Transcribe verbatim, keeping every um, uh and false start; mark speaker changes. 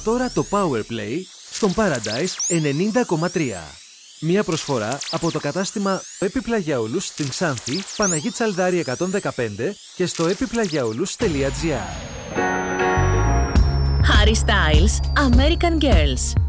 Speaker 1: Τώρα το Powerplay στον Paradise ενενήντα κόμμα τρία. Μία προσφορά από το κατάστημα Έπιπλα για όλους στην Ξάνθη, Παναγή Τσαλδάρη εκατόν δεκαπέντε και στο έπιπλαγιαόλους τελεία τζι άρ.
Speaker 2: Harry Styles, American Girls.